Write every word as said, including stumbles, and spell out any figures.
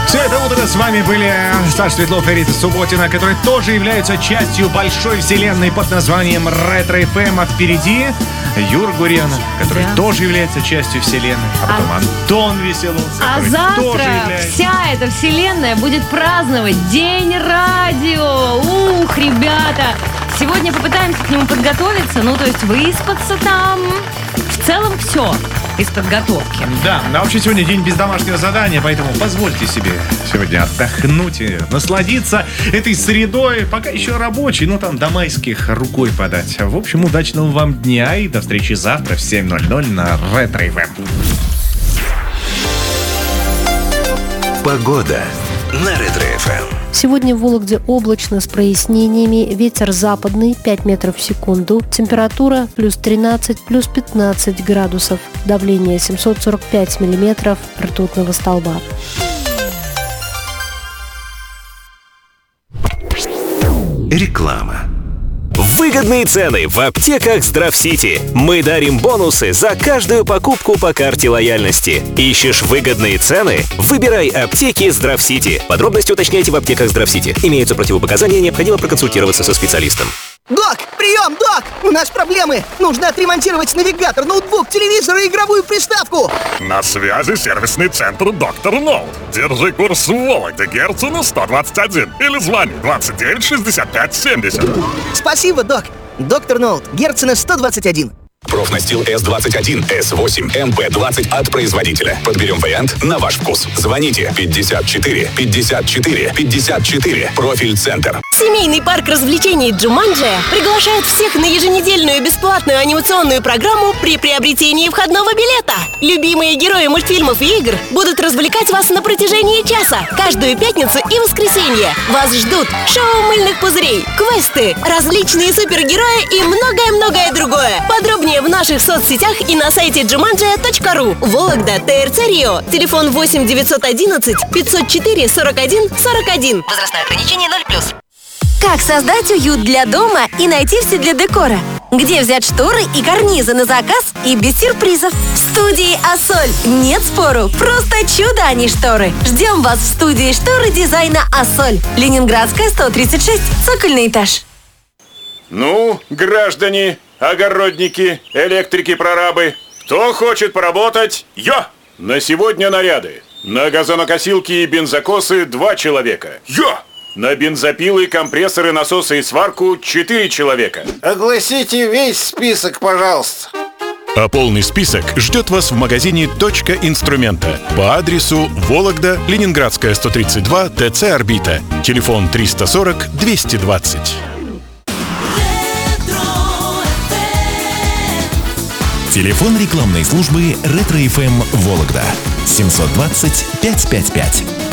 Все это утро с вами были Саша Светлов и Рита Субботина, которые тоже являются частью большой вселенной под названием Ретро эф эм. А впереди Юр Гурьянов, который да. тоже является частью вселенной. А потом а... Антон Веселов, А завтра тоже является... вся эта вселенная будет праздновать День радио. Ух, ребята! Сегодня попытаемся к нему подготовиться, ну, то есть выспаться там. В целом все из подготовки. Да, а вообще сегодня день без домашнего задания, поэтому позвольте себе сегодня отдохнуть и насладиться этой средой, пока еще рабочей, ну там до майских рукой подать. В общем, удачного вам дня и до встречи завтра в семь ноль ноль на Ретро эф эм. Погода на Ретро эф эм. Сегодня в Вологде облачно с прояснениями, ветер западный пять метров в секунду, температура плюс тринадцать, плюс пятнадцать градусов, давление семьсот сорок пять миллиметров ртутного столба. Реклама. Выгодные цены в аптеках Здравсити. Мы дарим бонусы за каждую покупку по карте лояльности. Ищешь выгодные цены? Выбирай аптеки Здравсити. Подробности уточняйте в аптеках Здравсити. Имеются противопоказания, необходимо проконсультироваться со специалистом. Док, прием, док! У нас проблемы! Нужно отремонтировать навигатор, ноутбук, телевизор и игровую приставку! На связи сервисный центр Доктор Ноут. Держи курс в Вологде, Герцена сто двадцать один. Или звони двадцать девять шестьдесят пять семьдесят. Спасибо, док. Доктор Ноут, Герцена сто двадцать один. Профнастил эс двадцать один, эс восемь, эм пэ двадцать от производителя. Подберем вариант на ваш вкус. Звоните пятьдесят четыре пятьдесят четыре пятьдесят четыре. Профиль Центр. Семейный парк развлечений Джуманджи приглашает всех на еженедельную бесплатную анимационную программу при приобретении входного билета. Любимые герои мультфильмов и игр будут развлекать вас на протяжении часа. Каждую пятницу и воскресенье вас ждут шоу мыльных пузырей, квесты, различные супергерои и многое-многое другое. Подробнее в наших соцсетях и на сайте джуманджи точка ру. Вологда, ТРЦ Рио. Телефон восемь девятьсот одиннадцать пятьсот четыре сорок один сорок один. Возрастное ограничение ноль плюс. Как создать уют для дома и найти все для декора? Где взять шторы и карнизы на заказ и без сюрпризов? В студии «Ассоль». Нет спору, просто чудо, а не шторы. Ждем вас в студии шторы дизайна «Ассоль». Ленинградская, сто тридцать шесть, цокольный этаж. Ну, граждане, огородники, электрики-прорабы, кто хочет поработать? Я! На сегодня наряды. На газонокосилки и бензокосы два человека. Я! На бензопилы, компрессоры, насосы и сварку четыре человека. Огласите весь список, пожалуйста. А полный список ждет вас в магазине «Точка инструмента» по адресу Вологда, Ленинградская, сто тридцать два, ТЦ «Орбита». Телефон триста сорок двести двадцать. Телефон рекламной службы Ретро эф эм Вологда семьсот двадцать пятьсот пятьдесят пять.